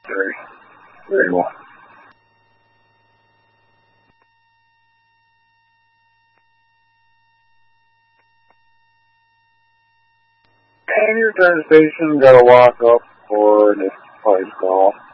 Very, very well. And your turn station, gotta walk up for this place call.